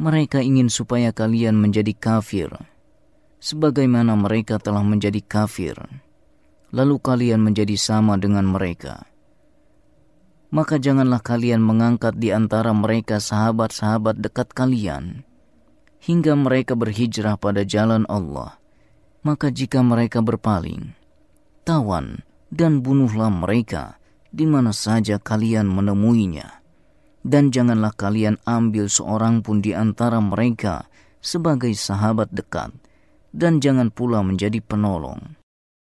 Mereka ingin supaya kalian menjadi kafir, sebagaimana mereka telah menjadi kafir, lalu kalian menjadi sama dengan mereka. Maka janganlah kalian mengangkat di antara mereka sahabat-sahabat dekat kalian, hingga mereka berhijrah pada jalan Allah. Maka jika mereka berpaling, tawan dan bunuhlah mereka di mana saja kalian menemuinya. Dan janganlah kalian ambil seorang pun di antara mereka sebagai sahabat dekat, dan jangan pula menjadi penolong.